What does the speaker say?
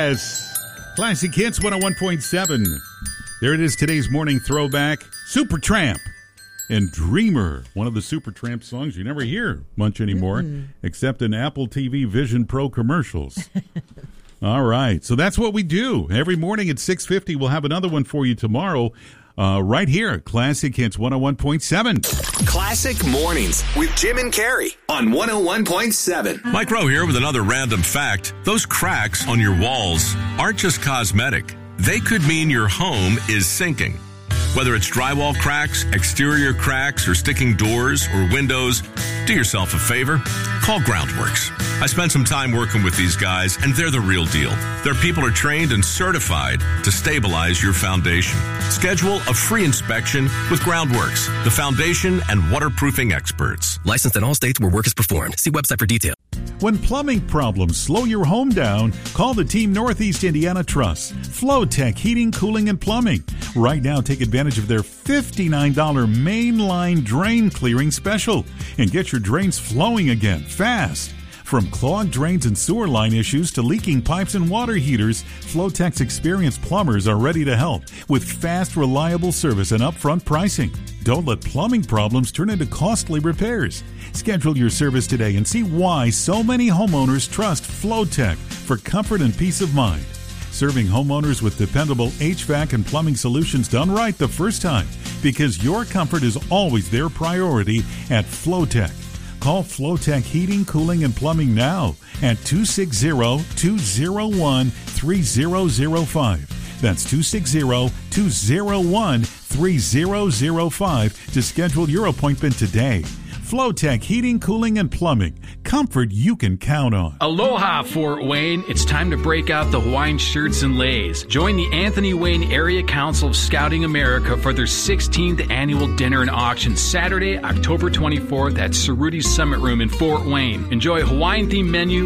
Yes. Classic Hits 101.7. There it is, today's morning throwback. Supertramp and Dreamer, one of the Supertramp songs you never hear much anymore, except in Apple TV Vision Pro commercials. All right, so that's what we do. Every morning at 6:50, we'll have another one for you tomorrow, right here at Classic Hits 101.7. Classic Mornings with Jim and Carrie on 101.7. Mike Rowe here with another random fact. Those cracks on your walls aren't just cosmetic. They could mean your home is sinking. Whether it's drywall cracks, exterior cracks, or sticking doors or windows, do yourself a favor. Call Groundworks. I spent some time working with these guys, and they're the real deal. Their people are trained and certified to stabilize your foundation. Schedule a free inspection with Groundworks, the foundation and waterproofing experts. Licensed in all states where work is performed. See website for details. When plumbing problems slow your home down, call the Team Northeast Indiana Trust. Flowtech Heating, Cooling, and Plumbing. Right now, take advantage of their $59 mainline drain clearing special and get your drains flowing again fast. From clogged drains and sewer line issues to leaking pipes and water heaters, Flowtech's experienced plumbers are ready to help with fast, reliable service and upfront pricing. Don't let plumbing problems turn into costly repairs. Schedule your service today and see why so many homeowners trust Flowtech for comfort and peace of mind. Serving homeowners with dependable HVAC and plumbing solutions done right the first time, because your comfort is always their priority at Flowtech. Call Flowtech Heating, Cooling, and Plumbing now at 260-201-3005. That's 260-201-3005 to schedule your appointment today. Flowtech Heating, Cooling, and Plumbing. Comfort you can count on. Aloha, Fort Wayne. It's time to break out the Hawaiian shirts and leis. Join the Anthony Wayne Area Council of Scouting America for their 16th annual dinner and auction Saturday, October 24th at Cerruti Summit Room in Fort Wayne. Enjoy a Hawaiian-themed menu,